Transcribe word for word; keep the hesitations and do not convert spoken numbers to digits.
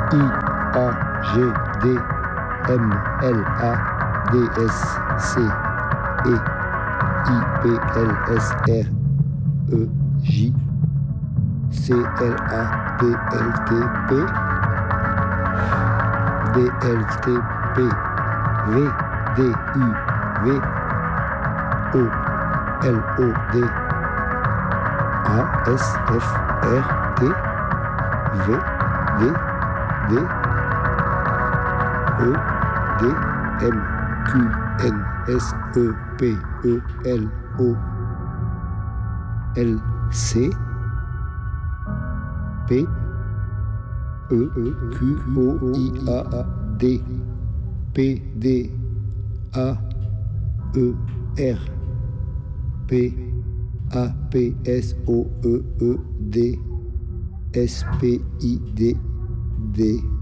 I A G D M L A D S C E I P L S R E J C L A D L T P D L T P V D U V O L O D A S F R T V D D E D M Q N S E P E L O L C P E Q O I A D P D A E R P A P S O E E D S P I D D